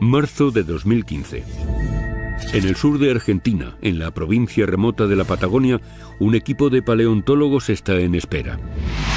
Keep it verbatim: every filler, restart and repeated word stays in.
Marzo de dos mil quince. En el sur de Argentina, en la provincia remota de la Patagonia, un equipo de paleontólogos está en espera.